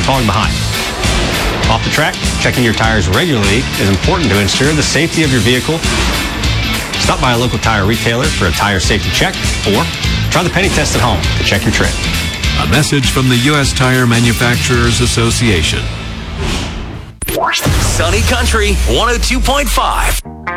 falling behind. Off the track, checking your tires regularly is important to ensure the safety of your vehicle. Stop by a local tire retailer for a tire safety check, or try the penny test at home to check your tread. A message from the U.S. Tire Manufacturers Association. Sunny Country 102.5.